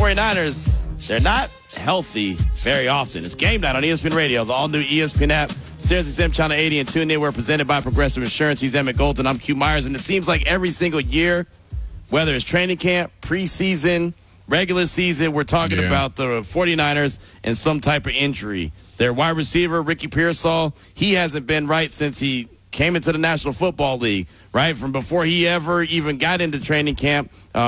49ers, they're not healthy very often. It's game night on ESPN Radio, the all-new ESPN app, SiriusXM Channel 80, and TuneIn. We're presented by Progressive Insurance. He's Emmett Golden. I'm Q Myers, and it seems like every single year, whether it's training camp, preseason, regular season, we're talking about the 49ers and some type of injury. Their wide receiver, Ricky Pearsall, he hasn't been right since he came into the National Football League, right? From before he ever even got into training camp,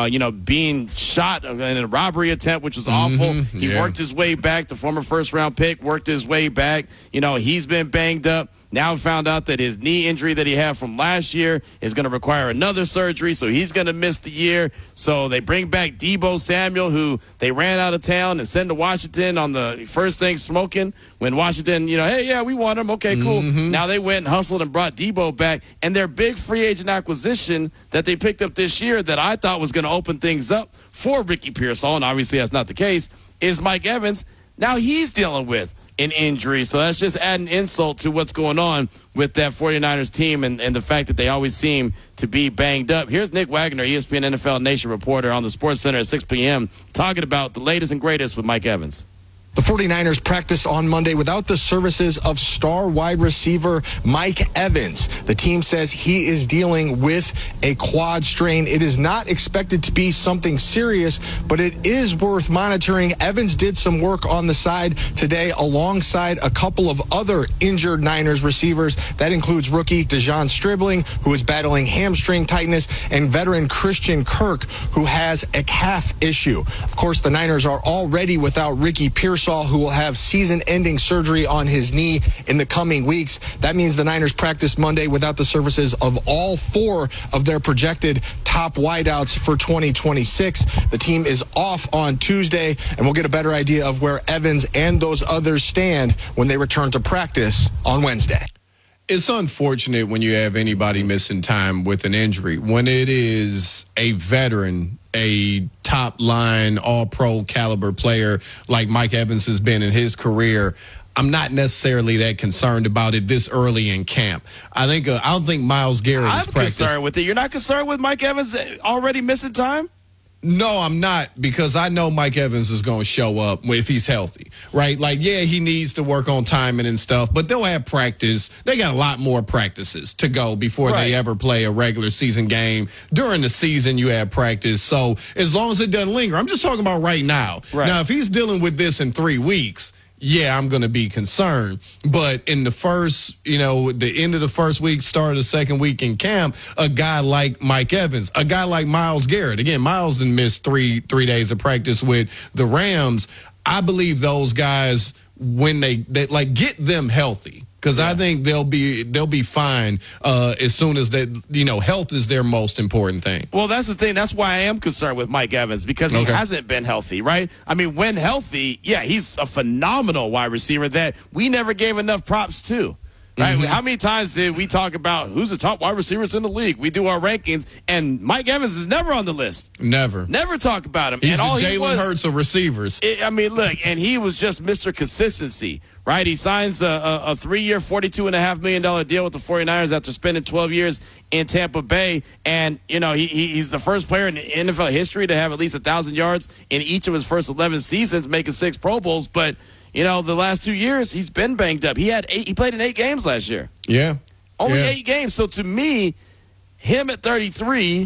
being shot in a robbery attempt, which was awful. He worked his way back. The former first-round pick worked his way back. He's been banged up. Now found out that his knee injury that he had from last year is going to require another surgery, so he's going to miss the year. So they bring back Deebo Samuel, who they ran out of town and sent to Washington on the first thing smoking when Washington, hey, yeah, we want him. Okay, cool. Now they went and hustled and brought Deebo back, and their big free agent acquisition that they picked up this year that I thought was going to open things up for Ricky Pearsall, and obviously that's not the case, is Mike Evans. Now he's dealing with an injury. So that's just adding insult to what's going on with that 49ers team and the fact that they always seem to be banged up. Here's Nick Wagner, ESPN NFL Nation reporter on the Sports Center at 6 p.m., talking about the latest and greatest with Mike Evans. The 49ers practiced on Monday without the services of star wide receiver Mike Evans. The team says he is dealing with a quad strain. It is not expected to be something serious, but it is worth monitoring. Evans did some work on the side today alongside a couple of other injured Niners receivers. That includes rookie Dejon Stribling, who is battling hamstring tightness, and veteran Christian Kirk, who has a calf issue. Of course, the Niners are already without Ricky Pearsall, who will have season-ending surgery on his knee in the coming weeks. That means the Niners practiced Monday without the services of all four of their projected top wideouts for 2026. The team is off on Tuesday, and we'll get a better idea of where Evans and those others stand when they return to practice on Wednesday. It's unfortunate when you have anybody missing time with an injury. When it is a veteran, a top-line, all-pro caliber player like Mike Evans has been in his career, I'm not necessarily that concerned about it this early in camp. I don't think Myles Garrett is practicing. I'm concerned with it. You're not concerned with Mike Evans already missing time? No, I'm not, because I know Mike Evans is going to show up if he's healthy, right? He needs to work on timing and stuff, but they'll have practice. They got a lot more practices to go before they ever play a regular season game. During the season, you have practice. So as long as it doesn't linger, I'm just talking about right now. Right. Now, if he's dealing with this in 3 weeks, yeah, I'm going to be concerned. But in the first, the end of the first week, start of the second week in camp, a guy like Mike Evans, a guy like Myles Garrett. Again, Myles didn't miss three days of practice with the Rams. I believe those guys, when they get them healthy, because I think they'll be fine as soon as health is their most important thing. Well, that's the thing. That's why I am concerned with Mike Evans, because he hasn't been healthy, right? I mean, when healthy, he's a phenomenal wide receiver that we never gave enough props to. Right? How many times did we talk about who's the top wide receivers in the league? We do our rankings, and Mike Evans is never on the list. Never talk about him. He's and all the Jalen Hurts of receivers. And he was just Mr. Consistency. Right, he signs a 3-year, $42.5 million deal with the 49ers after spending 12 years in Tampa Bay. And, he's the first player in NFL history to have at least 1,000 yards in each of his first 11 seasons, making 6 Pro Bowls. But, the last 2 years, he's been banged up. He played in 8 games last year. Yeah. Only 8 games. So, to me, him at 33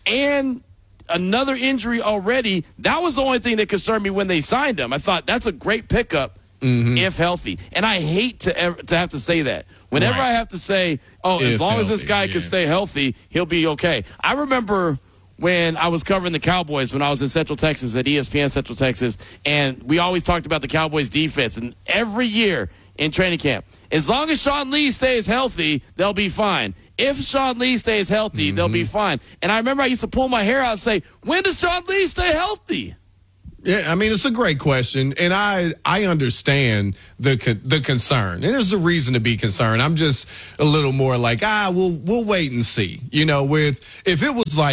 and another injury already, that was the only thing that concerned me when they signed him. I thought that's a great pickup. If healthy. And I hate to have to say that. Whenever I have to say, as long as this guy can stay healthy, he'll be okay. I remember when I was covering the Cowboys when I was in Central Texas at ESPN Central Texas, and we always talked about the Cowboys defense. And every year in training camp, as long as Sean Lee stays healthy, they'll be fine. If Sean Lee stays healthy, they'll be fine. And I remember I used to pull my hair out and say, when does Sean Lee stay healthy? Yeah, I mean, it's a great question, and I understand the concern. And there's a reason to be concerned. I'm just a little more like, we'll wait and see. If it was like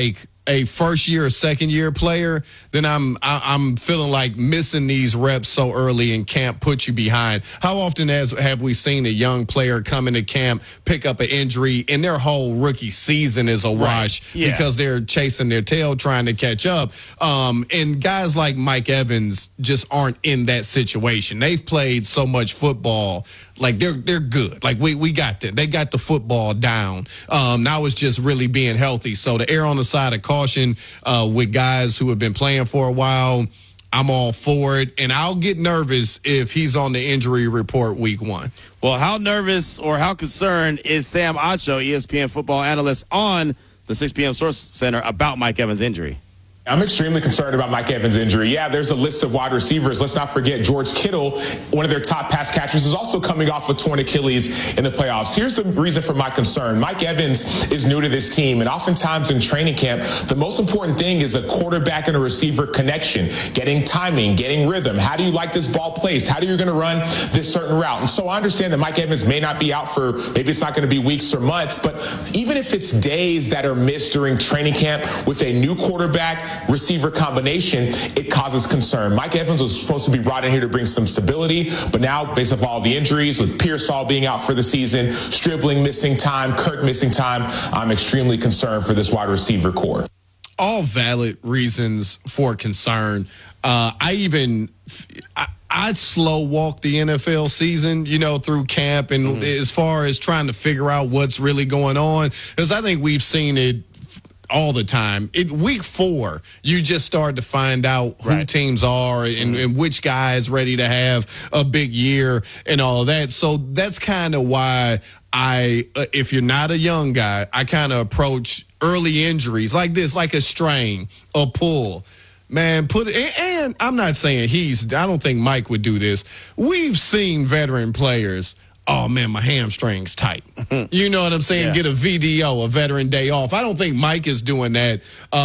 a first year or second year player, then I'm feeling like missing these reps so early in camp puts you behind. How often have we seen a young player come into camp, pick up an injury, and their whole rookie season is a wash because they're chasing their tail trying to catch up? And guys like Mike Evans just aren't in that situation. They've played so much football. Like they're good. Like we got that. They got the football down. Now it's just really being healthy. So to err on the side of caution with guys who have been playing for a while, I'm all for it. And I'll get nervous if he's on the injury report week 1. Well, how nervous or how concerned is Sam Acho, ESPN football analyst on the 6 p.m. Source Center, about Mike Evans' injury? I'm extremely concerned about Mike Evans' injury. Yeah, there's a list of wide receivers. Let's not forget George Kittle, one of their top pass catchers, is also coming off a torn Achilles in the playoffs. Here's the reason for my concern. Mike Evans is new to this team, and oftentimes in training camp, the most important thing is a quarterback and a receiver connection, getting timing, getting rhythm. How do you like this ball placed? How are you going to run this certain route? And so I understand that Mike Evans may not be out for, maybe it's not going to be weeks or months, but even if it's days that are missed during training camp with a new quarterback, receiver combination, it causes concern. Mike Evans was supposed to be brought in here to bring some stability, but now, based on all the injuries, with Pearsall being out for the season, Stribling missing time, Kirk missing time, I'm extremely concerned for this wide receiver core. All valid reasons for concern. I'd slow walk the NFL season, through camp and as far as trying to figure out what's really going on, because I think we've seen it all the time. Week 4, you just start to find out who teams are and which guy is ready to have a big year and all of that. So that's kind of why if you're not a young guy, I kind of approach early injuries like this, like a strain, a pull. Man, and I'm not saying I don't think Mike would do this. We've seen veteran players, oh, man, my hamstring's tight. You know what I'm saying? Yeah. Get a VDO, a veteran day off. I don't think Mike is doing that,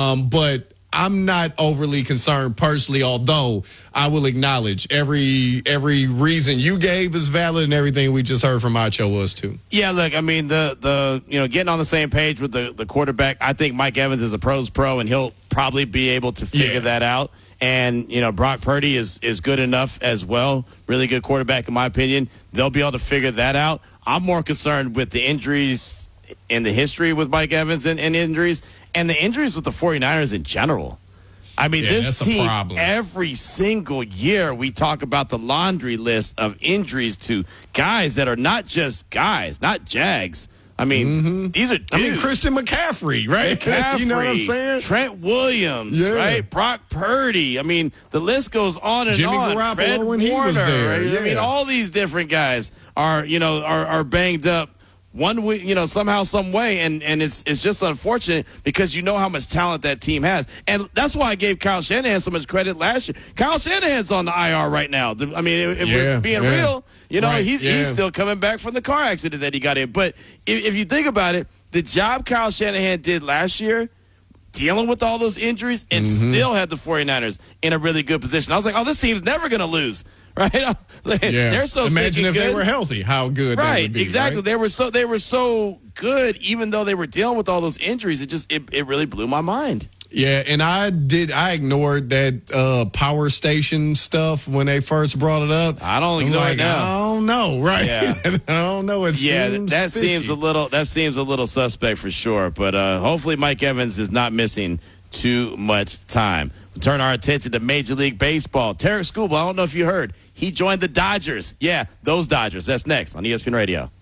but I'm not overly concerned personally, although I will acknowledge every reason you gave is valid and everything we just heard from Acho was too. Yeah, look, I mean, the getting on the same page with the quarterback, I think Mike Evans is a pro's pro, and he'll probably be able to figure that out. And, Brock Purdy is good enough as well. Really good quarterback, in my opinion. They'll be able to figure that out. I'm more concerned with the injuries and the history with Mike Evans and injuries, and the injuries with the 49ers in general. I mean, this team, every single year, we talk about the laundry list of injuries to guys that are not just guys, not Jags. I mean, these are dudes. I mean, Christian McCaffrey, right? You know what I'm saying? Trent Williams, right? Brock Purdy. I mean, the list goes on and Jimmy on. Garoppolo Fred when he was there. Right? Yeah. I mean, all these different guys are banged up one week, somehow, some way, and it's just unfortunate because you know how much talent that team has, and that's why I gave Kyle Shanahan so much credit last year. Kyle Shanahan's on the IR right now. I mean, if we're being real, he's still coming back from the car accident that he got in. But if you think about it, the job Kyle Shanahan did last year, dealing with all those injuries, and still had the 49ers in a really good position. I was like, oh, this team's never going to lose, right? They're so Imagine if good. they were healthy, how good they would be. Exactly. Right? They were so good, even though they were dealing with all those injuries. It really blew my mind. Yeah, and I ignored that power station stuff when they first brought it up. I don't ignore it now. I don't know, right? Yeah. I don't know. That seems a little suspect for sure. But hopefully Mike Evans is not missing too much time. We'll turn our attention to Major League Baseball. Tarek Skubal, I don't know if you heard, he joined the Dodgers. Yeah, those Dodgers. That's next on ESPN Radio.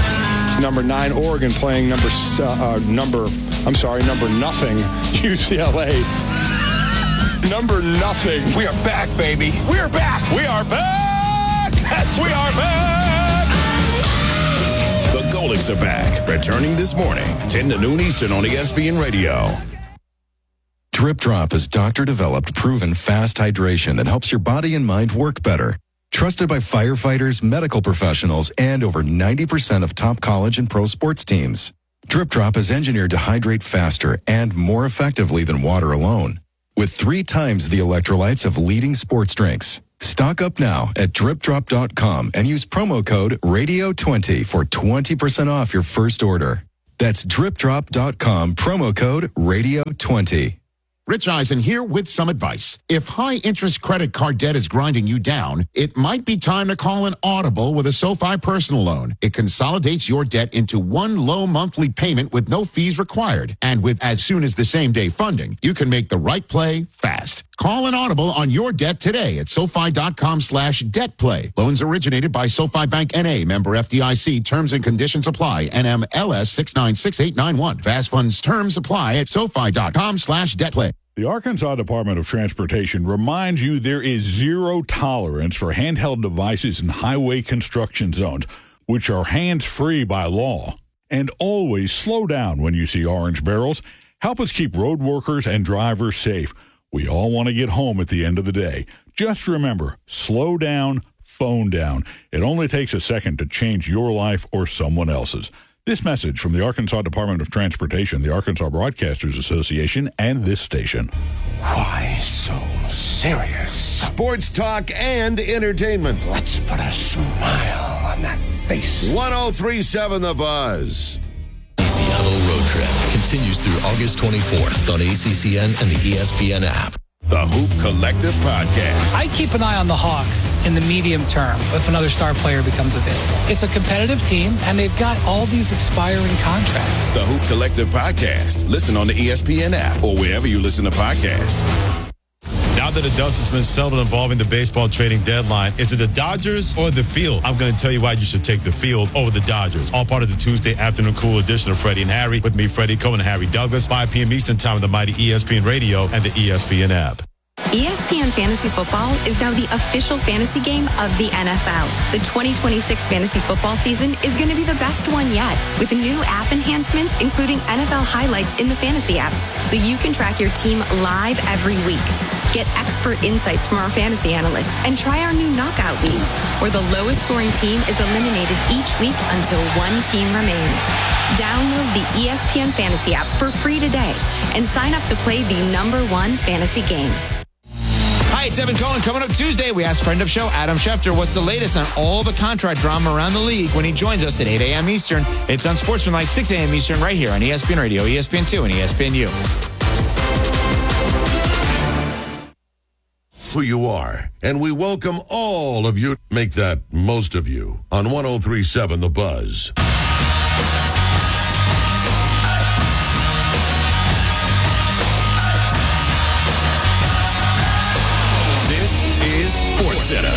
Number 9 Oregon playing number nothing UCLA. Number nothing. We are back, baby. We are back. We are back. We are back. The Golics are back, returning this morning, 10 to noon Eastern on ESPN Radio. Drip Drop is doctor-developed, proven fast hydration that helps your body and mind work better. Trusted by firefighters, medical professionals, and over 90% of top college and pro sports teams. Drip Drop is engineered to hydrate faster and more effectively than water alone, with 3 times the electrolytes of leading sports drinks. Stock up now at dripdrop.com and use promo code RADIO20 for 20% off your first order. That's dripdrop.com, promo code radio20. Rich Eisen here with some advice. If high-interest credit card debt is grinding you down, it might be time to call an Audible with a SoFi personal loan. It consolidates your debt into one low monthly payment with no fees required. And with as soon as the same-day funding, you can make the right play fast. Call an Audible on your debt today at SoFi.com/debtplay. Loans originated by SoFi Bank N.A., member FDIC. Terms and conditions apply. NMLS 696891. Fast funds terms apply at SoFi.com/debtplay. The Arkansas Department of Transportation reminds you there is zero tolerance for handheld devices in highway construction zones, which are hands-free by law. And always slow down when you see orange barrels. Help us keep road workers and drivers safe. We all want to get home at the end of the day. Just remember, slow down, phone down. It only takes a second to change your life or someone else's. This message from the Arkansas Department of Transportation, the Arkansas Broadcasters Association, and this station. Why so serious? Sports talk and entertainment. Let's put a smile on that face. 1037 The Buzz. The Seattle Road Trip continues through August 24th on ACCN and the ESPN app. The Hoop Collective Podcast. I keep an eye on the Hawks in the medium term if another star player becomes available. It's a competitive team, and they've got all these expiring contracts. The Hoop Collective Podcast. Listen on the ESPN app or wherever you listen to podcasts. Now that the dust has been settled involving the baseball trading deadline, is it the Dodgers or the field? I'm going to tell you why you should take the field over the Dodgers. All part of the Tuesday afternoon cool edition of Freddie and Harry. With me, Freddie Cohen and Harry Douglas, 5 p.m. Eastern Time on the mighty ESPN Radio and the ESPN app. ESPN Fantasy Football is now the official fantasy game of the NFL. The 2026 fantasy football season is going to be the best one yet, with new app enhancements, including NFL highlights in the fantasy app, so you can track your team live every week. Get expert insights from our fantasy analysts and try our new knockout leagues, where the lowest scoring team is eliminated each week until one team remains. Download the ESPN Fantasy app for free today and sign up to play the #1 fantasy game. Hi, it's Evan Cohen. Coming up Tuesday, we asked friend of show Adam Schefter what's the latest on all the contract drama around the league when he joins us at 8 a.m. Eastern. It's on Sportsmanlike, 6 a.m. Eastern, right here on ESPN Radio, ESPN2, and ESPNU. Who you are, and we welcome all of you. Make that most of you on 1037 The Buzz. This is SportsCenter.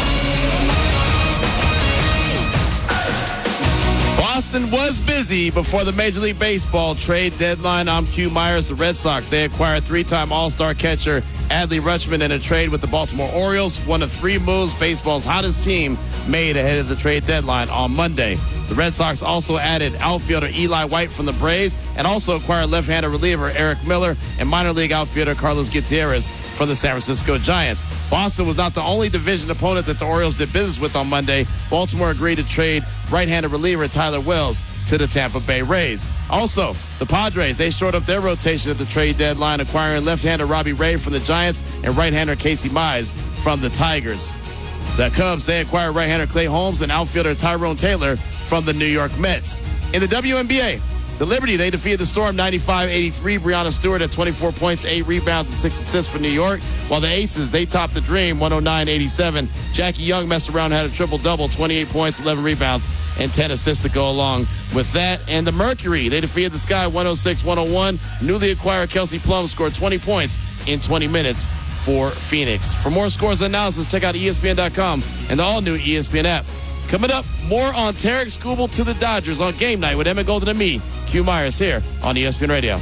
Boston was busy before the Major League Baseball trade deadline. I'm Q Myers. The Red Sox, they acquired three-time All-Star catcher Adley Rutschman in a trade with the Baltimore Orioles. One of 3 moves baseball's hottest team made ahead of the trade deadline on Monday. The Red Sox also added outfielder Eli White from the Braves and also acquired left-handed reliever Eric Miller and minor league outfielder Carlos Gutierrez from the San Francisco Giants. Boston was not the only division opponent that the Orioles did business with on Monday. Baltimore agreed to trade right-handed reliever Tyler Wells to the Tampa Bay Rays. Also, the Padres, they shored up their rotation at the trade deadline, acquiring left-hander Robbie Ray from the Giants and right-hander Casey Mize from the Tigers. The Cubs, they acquired right-hander Clay Holmes and outfielder Tyrone Taylor from the New York Mets. In the WNBA, the Liberty, they defeated the Storm 95-83. Breanna Stewart at 24 points, 8 rebounds, and 6 assists for New York. While the Aces, they topped the Dream 109-87. Jackie Young messed around and had a triple-double, 28 points, 11 rebounds, and 10 assists to go along with that. And the Mercury, they defeated the Sky 106-101. Newly acquired Kelsey Plum scored 20 points in 20 minutes for Phoenix. For more scores and analysis, check out ESPN.com and the all-new ESPN app. Coming up, more on Tarek Skubal to the Dodgers on Game Night with Emmett Golden and me, Q Myers, here on ESPN Radio.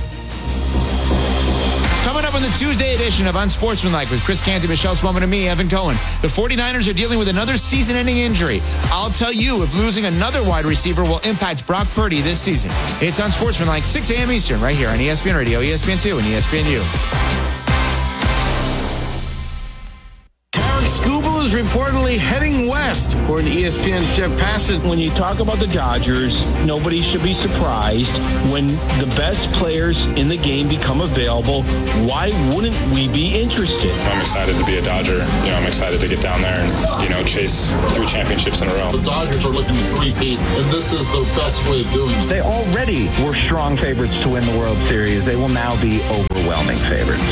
Coming up on the Tuesday edition of Unsportsmanlike with Chris Canty, Michelle Spelman, and me, Evan Cohen. The 49ers are dealing with another season-ending injury. I'll tell you if losing another wide receiver will impact Brock Purdy this season. It's Unsportsmanlike, 6 a.m. Eastern, right here on ESPN Radio, ESPN2, and ESPNU. Tarik Skubal is reportedly heading west, according to ESPN's Jeff Passett. When you talk about the Dodgers, nobody should be surprised when the best players in the game become available. Why wouldn't we be interested? I'm excited to be a Dodger. I'm excited to get down there and, chase 3 championships in a row. The Dodgers are looking to three-peat, and this is the best way of doing it. They already were strong favorites to win the World Series. They will now be overwhelming favorites.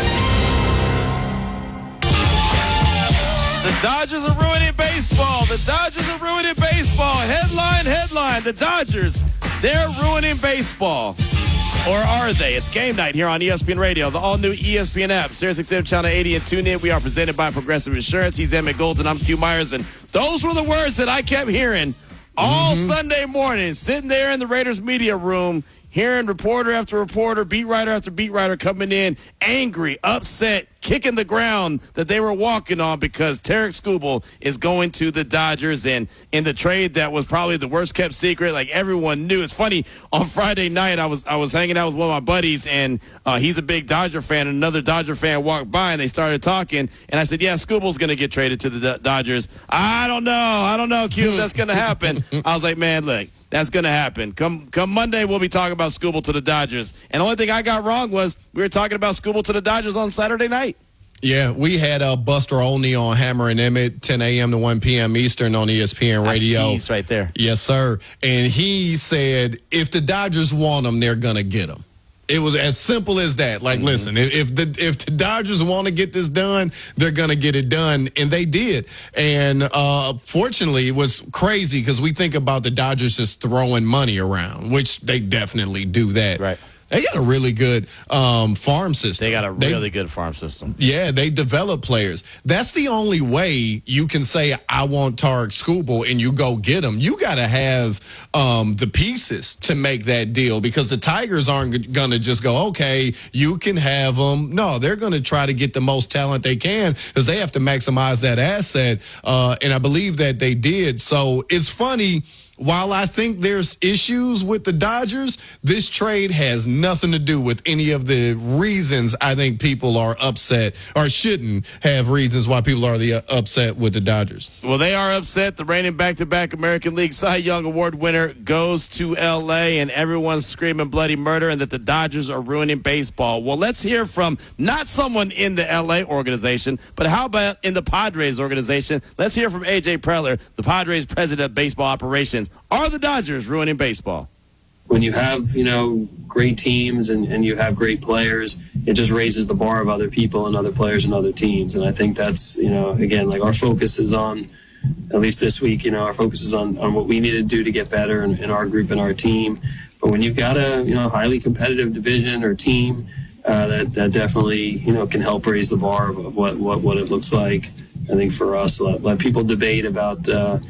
The Dodgers are ruining baseball. The Dodgers are ruining baseball. Headline. The Dodgers, they're ruining baseball. Or are they? It's game night here on ESPN Radio, the all-new ESPN app, SiriusXM Channel 80, and tune in. We are presented by Progressive Insurance. He's Emmett Golden. I'm Q Myers, and those were the words that I kept hearing all Sunday morning, sitting there in the Raiders media room, hearing reporter after reporter, beat writer after beat writer coming in, angry, upset, kicking the ground that they were walking on because Tarik Skubal is going to the Dodgers. And in the trade that was probably the worst kept secret, like everyone knew. It's funny, on Friday night I was hanging out with one of my buddies, and he's a big Dodger fan, and another Dodger fan walked by, and they started talking, and I said, yeah, Skubal's going to get traded to the Dodgers. I don't know, Q, if that's going to happen. I was like, man, look, that's going to happen. Come Monday, we'll be talking about Skubal to the Dodgers. And the only thing I got wrong was we were talking about Skubal to the Dodgers on Saturday night. Yeah, we had Buster Olney on Hammer and Emmett, 10 a.m. to 1 p.m. Eastern on ESPN Radio. That's right there. Yes, sir. And he said if the Dodgers want him, they're going to get him. It was as simple as that. Like, listen, if the Dodgers want to get this done, they're going to get it done, and they did. And fortunately, it was crazy because we think about the Dodgers just throwing money around, which they definitely do that. Right. They got a really good farm system. They got a really good farm system. Yeah, they develop players. That's the only way you can say, I want Tarik Skubal, and you go get him. You got to have the pieces to make that deal, because the Tigers aren't going to just go, okay, you can have him. No, they're going to try to get the most talent they can because they have to maximize that asset, and I believe that they did. So it's funny. While I think there's issues with the Dodgers, this trade has nothing to do with any of the reasons I think people are upset, or shouldn't have reasons why people are upset with the Dodgers. Well, they are upset. The reigning back-to-back American League Cy Young Award winner goes to L.A., and everyone's screaming bloody murder and that the Dodgers are ruining baseball. Well, let's hear from not someone in the L.A. organization, but how about in the Padres organization? Let's hear from A.J. Preller, the Padres president of baseball operations. Are the Dodgers ruining baseball? When you have, great teams and you have great players, it just raises the bar of other people and other players and other teams. And I think that's, again, like our focus is on, at least this week, our focus is on what we need to do to get better in our group and our team. But when you've got a, highly competitive division or team, that definitely, can help raise the bar of what it looks like. I think for us, let people debate about,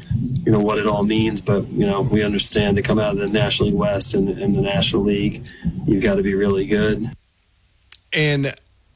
what it all means. But, we understand to come out of the National League West and the National League, you've got to be really good. And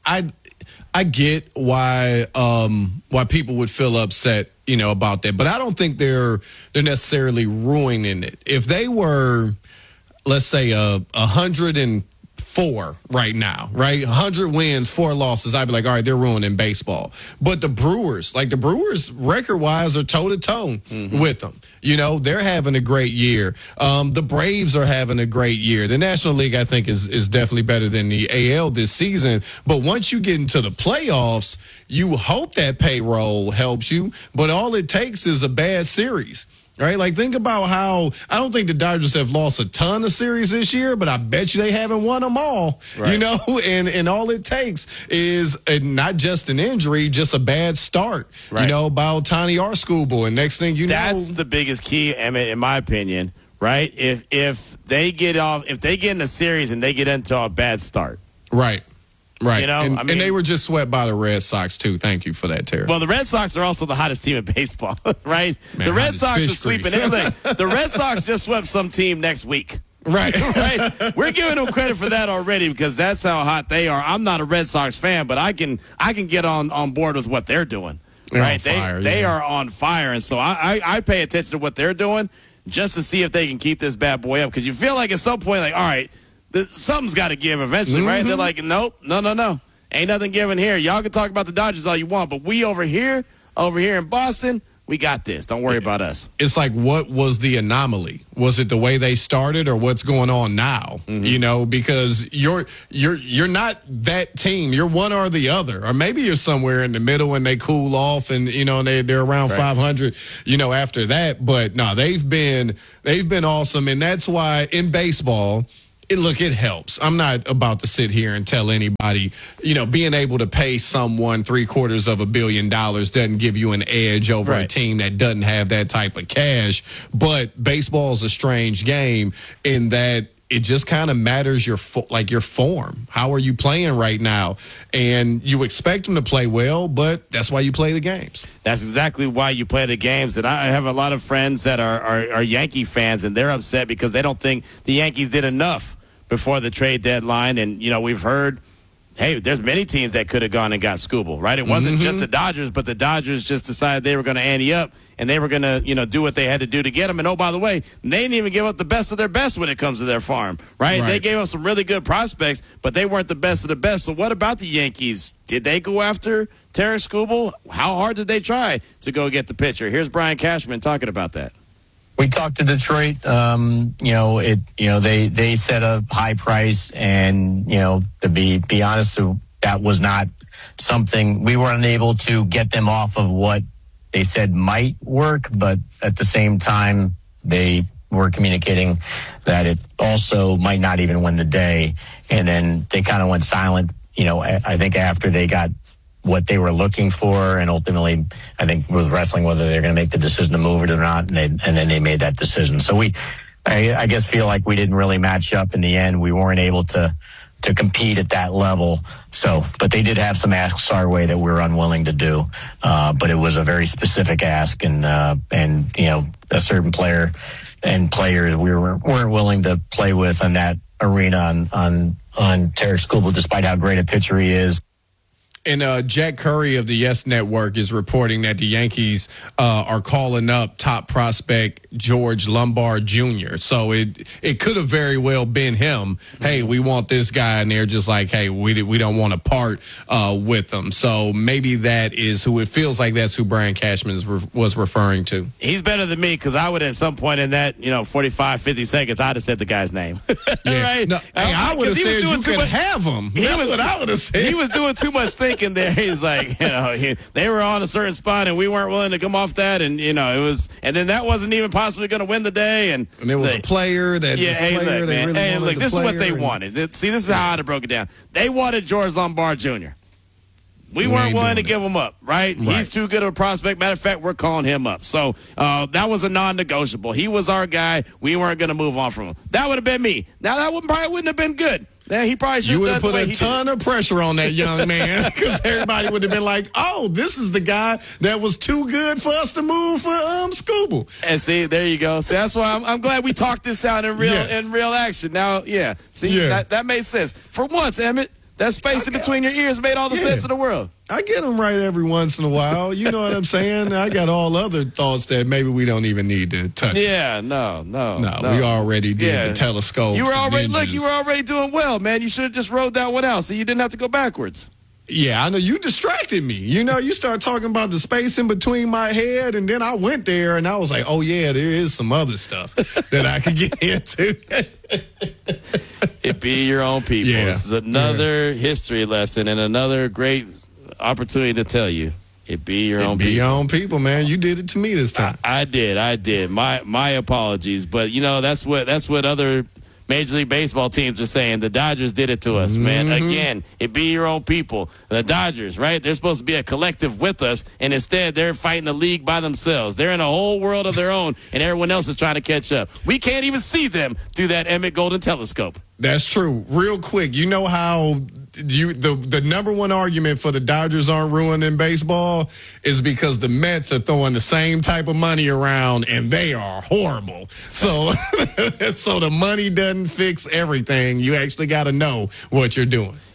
I get why people would feel upset, about that. But I don't think they're necessarily ruining it. If they were, let's say, 104 right now, right? 100 wins, 4 losses. I'd be like, all right, they're ruining baseball. But the Brewers record-wise are toe-to-toe with them. They're having a great year. The Braves are having a great year. The National League, I think, is definitely better than the AL this season. But once you get into the playoffs, you hope that payroll helps you. But all it takes is a bad series. Right? Like, think about how I don't think the Dodgers have lost a ton of series this year, but I bet you they haven't won them all, right. And all it takes is not just an injury, just a bad start, right. About Tiny Skubal. And next thing that's the biggest key, Emmett, in my opinion, right? If they get in the series and they get into a bad start. Right. Right. And they were just swept by the Red Sox, too. Thank you for that, Terry. Well, the Red Sox are also the hottest team in baseball, right? Man, the Red Sox are sweeping everything. The Red Sox just swept some team next week. Right. Right. We're giving them credit for that already because that's how hot they are. I'm not a Red Sox fan, but I can get on board with what they're doing. Right. They are on fire. And so I pay attention to what they're doing just to see if they can keep this bad boy up. Because you feel like at some point, like, all right, something's got to give eventually, right? They're like, nope, no. Ain't nothing given here. Y'all can talk about the Dodgers all you want, but we over here, over here in Boston, we got this. Don't worry about us. It's like, what was the anomaly? Was it the way they started, or what's going on now? You know, because you're not that team. You're one or the other, or maybe you're somewhere in the middle and they cool off, and you know they're around 500. You know, after that, but no, they've been awesome, and that's why in baseball. It helps. I'm not about to sit here and tell anybody, you know, being able to pay someone $750 million doesn't give you an edge over a team that doesn't have that type of cash. But baseball is a strange game in that it just kind of matters your form. How are you playing right now? And you expect them to play well, but that's why you play the games. That's exactly why you play the games. And I have a lot of friends that are Yankee fans, and they're upset because they don't think the Yankees did enough before the trade deadline. And, you know, we've heard, hey, there's many teams that could have gone and got Skubal, right? It wasn't just the Dodgers, but the Dodgers just decided they were going to ante up and they were going to, you know, do what they had to do to get him. And, oh, by the way, they didn't even give up the best of their best when it comes to their farm, right? They gave up some really good prospects, but they weren't the best of the best. So what about the Yankees? Did they go after Tarik Skubal? How hard did they try to go get the pitcher? Here's Brian Cashman talking about that. We talked to Detroit. They set a high price, and to be honest, that was not something we were unable to get them off of what they said might work. But at the same time, they were communicating that it also might not even win the day. And then they kind of went silent. I think after they got what they were looking for, and ultimately, I think was wrestling whether they're going to make the decision to move it or not, and then they made that decision. So I guess feel like we didn't really match up in the end. We weren't able to compete at that level. So, but they did have some asks our way that we were unwilling to do. But it was a very specific ask, and a certain player and players we weren't willing to play with in that arena on Tarik Skubal, despite how great a pitcher he is. And Jack Curry of the Yes Network is reporting that the Yankees are calling up top prospect George Lombard Jr. So it could have very well been him. Hey, we want this guy, and they're just like, hey, we don't want to part with him. So maybe that is who it feels like. That's who Brian Cashman was referring to. He's better than me, because I would at some point in that 45, 50 seconds, I'd have said the guy's name. Right? No, hey, I would have said you could have him. That's what I would have said. He was doing too much thinking there. He's like, they were on a certain spot and we weren't willing to come off that, and it was, and then that wasn't even possibly going to win the day, and there was a player that this is what they wanted. See, this is how I'd have broke it down. They wanted George Lombard Jr. We weren't willing to give him up, right? He's too good of a prospect. Matter of fact, we're calling him up. So that was a non-negotiable. He was our guy. We weren't going to move on from him. That would have been me. Now, that probably wouldn't have been good. Yeah, he probably should have. You would have put a ton of pressure on that young man, because everybody would have been like, oh, this is the guy that was too good for us to move for Skubal. And see, there you go. See, that's why I'm glad we talked this out in real action. Now, that made sense. For once, Emmett, that space in between your ears made all the sense in the world. I get them right every once in a while. You know what I'm saying? I got all other thoughts that maybe we don't even need to touch. Yeah, no. We already did the telescope. You were already doing well, man. You should have just rode that one out so you didn't have to go backwards. Yeah, I know. You distracted me. You started talking about the space in between my head, and then I went there, and I was like, oh, yeah, there is some other stuff that I could get into. It be your own people. Yeah. This is another history lesson and another great opportunity to tell you. It be your own people. Your own people, man. You did it to me this time. I did. My apologies. But, that's what other Major League Baseball teams are saying. The Dodgers did it to us, man. Again, it be your own people. The Dodgers, right? They're supposed to be a collective with us, and instead they're fighting the league by themselves. They're in a whole world of their own, and everyone else is trying to catch up. We can't even see them through that Emmett Golden telescope. That's true. Real quick, you know how the number one argument for the Dodgers aren't ruined in baseball is because the Mets are throwing the same type of money around, and they are horrible. So the money doesn't fix everything. You actually got to know what you're doing.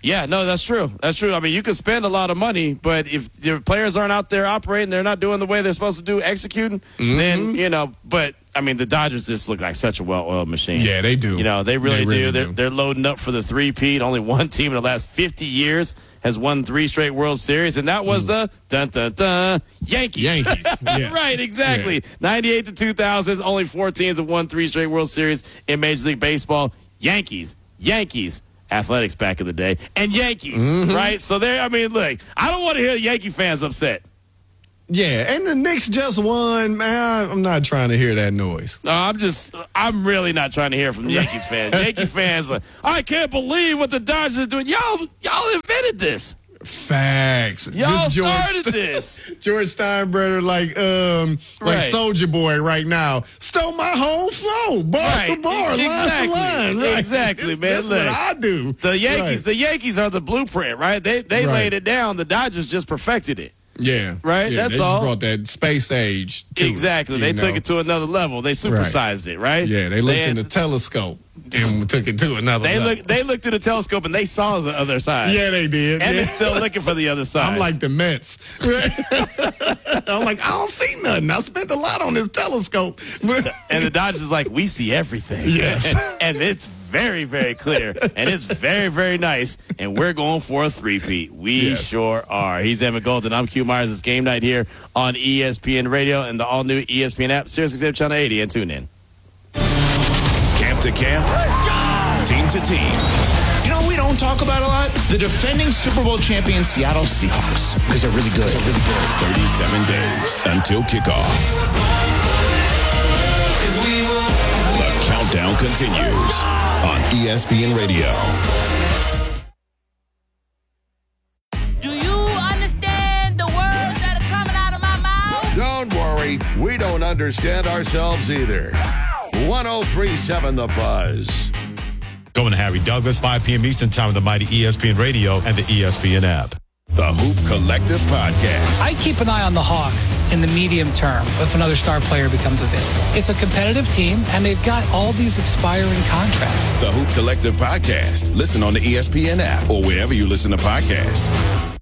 Yeah, no, that's true. That's true. I mean, you can spend a lot of money, but if your players aren't out there operating, they're not doing the way they're supposed to do, executing, then, but I mean, the Dodgers just look like such a well-oiled machine. Yeah, they do. They really do. do. They're loading up for the three-peat. Only one team in the last 50 years has won 3 straight World Series, and that was the Yankees. Yeah. Right, exactly. Yeah. 98 to 2000, only 4 teams have won 3 straight World Series in Major League Baseball. Yankees. Athletics back in the day, and Yankees, right? So look, I don't want to hear Yankee fans upset. Yeah, and the Knicks just won. Man, I'm not trying to hear that noise. No, I'm really not trying to hear from the Yankees fans. Yankee fans, I can't believe what the Dodgers are doing. Y'all invented this. Facts. Y'all started this. George Steinbrenner, like Soulja Boy right now, stole my whole flow, bar for bar, line for line. Right? Exactly, man. That's what I do. The Yankees are the blueprint, right? They laid it down. The Dodgers just perfected it. Yeah. Right? Yeah, That's they all. Just brought that space age to exactly. it, They took it to another level. They supersized it, right? Yeah, they looked in the telescope and took it to another level. They looked at the telescope and they saw the other side. Yeah, they did. And they're still looking for the other side. I'm like the Mets. I'm like, I don't see nothing. I spent a lot on this telescope. And the Dodgers is like, we see everything. Yes. And it's very, very clear. And it's very, very nice. And we're going for a three-peat. We sure are. He's Emmett Golden. I'm Q Myers. It's game night here on ESPN Radio and the all-new ESPN app, SiriusXM Channel 80, and tune in. Camp to camp, team to team. You know what we don't talk about a lot? The defending Super Bowl champion Seattle Seahawks, because they're really good. 37 days until kickoff. The countdown continues on ESPN Radio. Do you understand the words that are coming out of my mouth? Don't worry, we don't understand ourselves either. 103.7 The Buzz. Going to Harry Douglas, 5 p.m. Eastern Time on the mighty ESPN Radio and the ESPN app. The Hoop Collective Podcast. I keep an eye on the Hawks in the medium term if another star player becomes available. It's a competitive team, and they've got all these expiring contracts. The Hoop Collective Podcast. Listen on the ESPN app or wherever you listen to podcasts.